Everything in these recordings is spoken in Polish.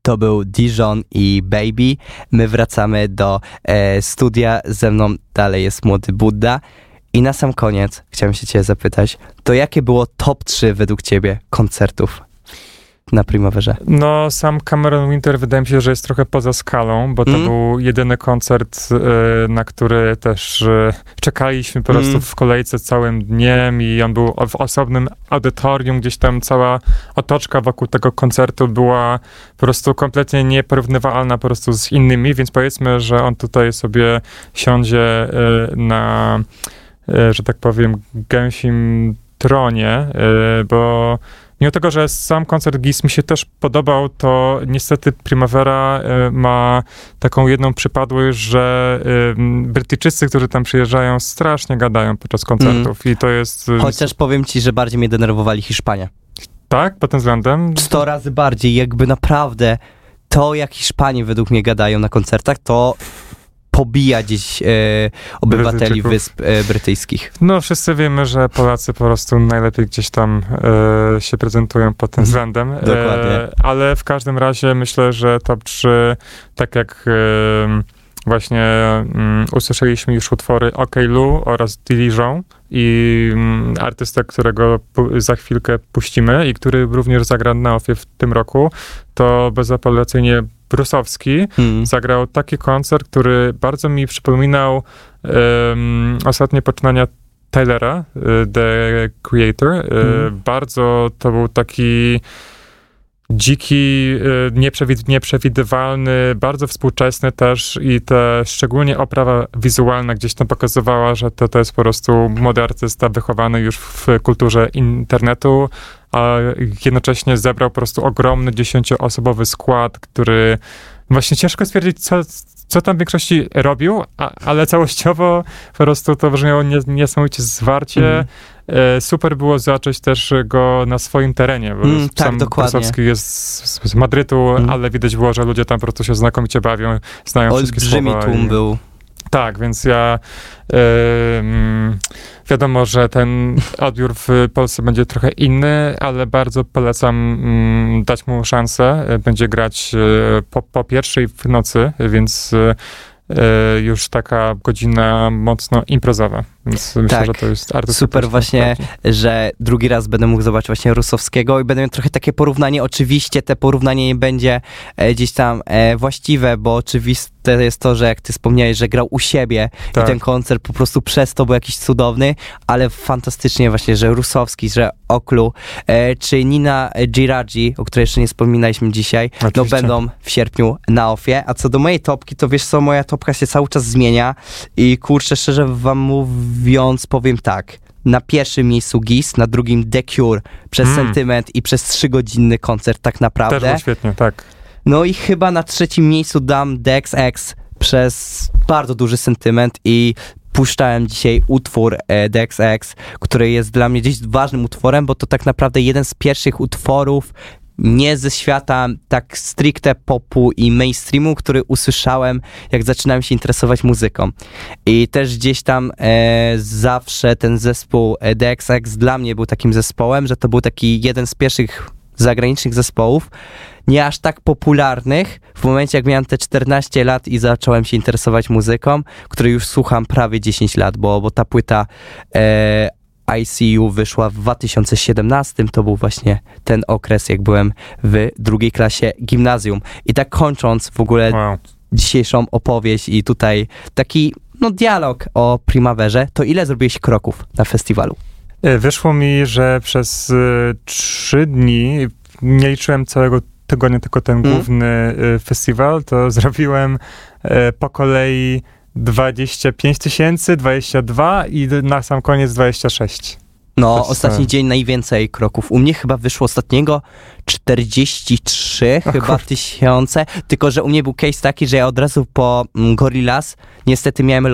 To był Dijon i Baby. My wracamy do studia. Ze mną dalej jest młody Budda. I na sam koniec chciałem się ciebie zapytać, to jakie było top 3 według ciebie koncertów na Primaverze? No, sam Cameron Winter wydaje mi się, że jest trochę poza skalą, bo to był jedyny koncert, na który też czekaliśmy po prostu w kolejce całym dniem i on był w osobnym audytorium, gdzieś tam cała otoczka wokół tego koncertu była po prostu kompletnie nieporównywalna po prostu z innymi, więc powiedzmy, że on tutaj sobie siądzie na, że tak powiem, gęsim tronie, bo mimo tego, że sam koncert GIS mi się też podobał, to niestety Primavera ma taką jedną przypadłość, że Brytyjczycy, którzy tam przyjeżdżają, strasznie gadają podczas koncertów i to jest... Chociaż powiem ci, że bardziej mnie denerwowali Hiszpanie. Tak? Pod tym względem? 100 razy bardziej, jakby naprawdę to, jak Hiszpanie według mnie gadają na koncertach, to pobija gdzieś obywateli Wysp Brytyjskich. No, wszyscy wiemy, że Polacy po prostu najlepiej gdzieś tam się prezentują pod tym względem. Dokładnie. Ale w każdym razie myślę, że top 3, tak jak właśnie usłyszeliśmy już utwory OK Lu oraz Dijon i artystę, którego za chwilkę puścimy i który również zagra na OFFie w tym roku, to bezapelacyjnie Brusowski zagrał taki koncert, który bardzo mi przypominał ostatnie poczynania Tylera, The Creator. Bardzo to był taki dziki, nieprzewidywalny, bardzo współczesny też i szczególnie oprawa wizualna gdzieś tam pokazywała, że to jest po prostu młody artysta wychowany już w kulturze internetu, a jednocześnie zebrał po prostu ogromny 10-osobowy skład, który właśnie ciężko stwierdzić, co tam w większości robił, ale całościowo po prostu to brzmiało niesamowicie zwarcie. Super było zacząć też go na swoim terenie, bo sam Brusowski jest z Madrytu, ale widać było, że ludzie tam po prostu się znakomicie bawią, znają wszystkie słowa. Olbrzymi tłum był. Tak, więc ja wiadomo, że ten odbiór w Polsce będzie trochę inny, ale bardzo polecam dać mu szansę. Będzie grać po pierwszej w nocy, więc już taka godzina mocno imprezowa. Więc myślę, że to jest artysta. Super właśnie, że drugi raz będę mógł zobaczyć właśnie Rusowskiego i będę miał trochę takie porównanie. Oczywiście te porównanie nie będzie gdzieś tam właściwe, bo oczywiste jest to, że jak ty wspomniałeś, że grał u siebie i ten koncert po prostu przez to był jakiś cudowny, ale fantastycznie właśnie, że Rusowski, że Oklu, czy Nina Giraji, o której jeszcze nie wspominaliśmy dzisiaj, no będą w sierpniu na OFFie. A co do mojej topki, to wiesz co, moja topka się cały czas zmienia i kurczę, szczerze wam mówiąc, powiem tak. Na pierwszym miejscu GIS, na drugim The Cure przez sentyment i przez 3-godzinny koncert tak naprawdę. Też było świetnie, tak. No i chyba na trzecim miejscu dam DXX przez bardzo duży sentyment i puszczałem dzisiaj utwór DXX, który jest dla mnie gdzieś ważnym utworem, bo to tak naprawdę jeden z pierwszych utworów nie ze świata tak stricte popu i mainstreamu, który usłyszałem, jak zaczynałem się interesować muzyką. I też gdzieś tam zawsze ten zespół DXX dla mnie był takim zespołem, że to był taki jeden z pierwszych zagranicznych zespołów, nie aż tak popularnych, w momencie jak miałem te 14 lat i zacząłem się interesować muzyką, której już słucham prawie 10 lat, bo ta płyta ICU wyszła w 2017, to był właśnie ten okres, jak byłem w drugiej klasie gimnazjum. I tak kończąc w ogóle dzisiejszą opowieść i tutaj taki dialog o Primaverze, to ile zrobiłeś kroków na festiwalu? Wyszło mi, że przez 3 dni, nie liczyłem całego tygodnia, tylko ten główny festiwal, to zrobiłem po kolei 25 000, 22 i na sam koniec 26. No, ostatni dzień najwięcej kroków. U mnie chyba wyszło ostatniego 43 tysiące, tylko że u mnie był case taki, że ja od razu po Gorillaz niestety miałem lot.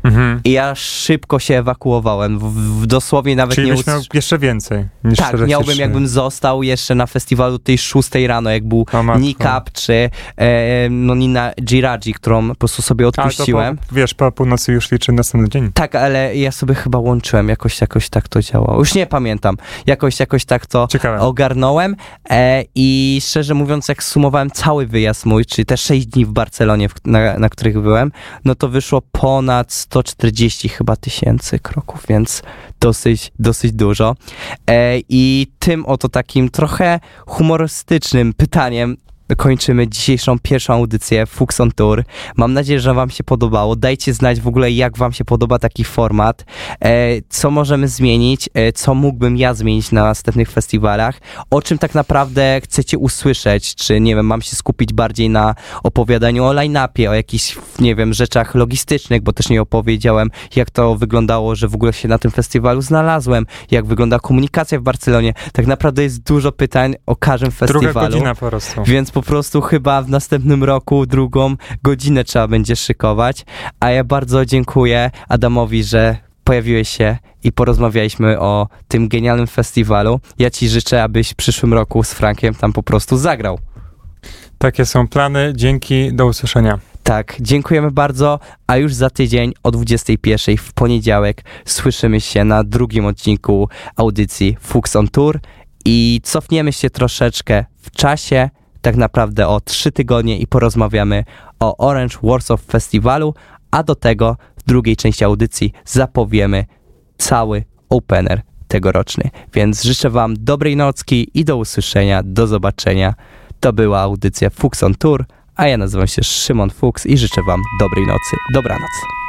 I ja szybko się ewakuowałem. Dosłownie nawet Czyli nie... byś miał jeszcze więcej niż Tak, 43. miałbym, jakbym został jeszcze na festiwalu tej 6 rano, jak był Nikap czy Nina Giraji, którą po prostu sobie odpuściłem. Ale to po północy już liczy następny dzień. Tak, ale ja sobie chyba łączyłem, jakoś tak to działało. Już nie pamiętam. Jakoś tak to ogarnąłem i szczerze mówiąc, jak sumowałem cały wyjazd mój, czyli te 6 dni w Barcelonie, na których byłem, no to wyszło ponad 140 chyba tysięcy kroków, więc dosyć dużo. I tym oto takim trochę humorystycznym pytaniem kończymy dzisiejszą pierwszą audycję Fuchs on Tour. Mam nadzieję, że wam się podobało. Dajcie znać w ogóle, jak wam się podoba taki format, co możemy zmienić, co mógłbym ja zmienić na następnych festiwalach, o czym tak naprawdę chcecie usłyszeć, czy nie wiem, mam się skupić bardziej na opowiadaniu o line-upie, o jakichś, nie wiem, rzeczach logistycznych, bo też nie opowiedziałem, jak to wyglądało, że w ogóle się na tym festiwalu znalazłem, jak wygląda komunikacja w Barcelonie. Tak naprawdę jest dużo pytań o każdym festiwalu. Druga godzina po prostu. Więc po prostu chyba w następnym roku drugą godzinę trzeba będzie szykować. A ja bardzo dziękuję Adamowi, że pojawiłeś się i porozmawialiśmy o tym genialnym festiwalu. Ja ci życzę, abyś w przyszłym roku z Frankiem tam po prostu zagrał. Takie są plany. Dzięki, do usłyszenia. Tak, dziękujemy bardzo, a już za tydzień o 21:00 w poniedziałek słyszymy się na drugim odcinku audycji Fuchs on Tour i cofniemy się troszeczkę w czasie, tak naprawdę o 3 tygodnie i porozmawiamy o Orange Warsaw Festiwalu, a do tego w drugiej części audycji zapowiemy cały opener tegoroczny. Więc życzę wam dobrej nocki i do usłyszenia, do zobaczenia. To była audycja Fuchs on Tour, a ja nazywam się Szymon Fuchs i życzę wam dobrej nocy. Dobranoc.